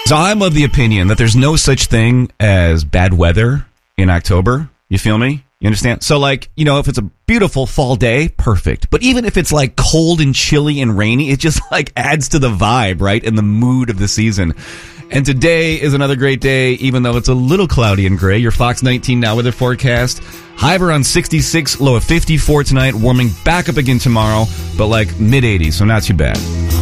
So I'm of the opinion that there's no such thing as bad weather in October. You feel me? You understand? So, like, you know, if it's a beautiful fall day, perfect. But even if it's, like, cold and chilly and rainy, it just, like, adds to the vibe, right? And the mood of the season. And today is another great day, even though it's a little cloudy and gray. Your Fox 19 Now weather forecast. High of around 66, low of 54 tonight. Warming back up again tomorrow, but, like, mid-80s, so not too bad.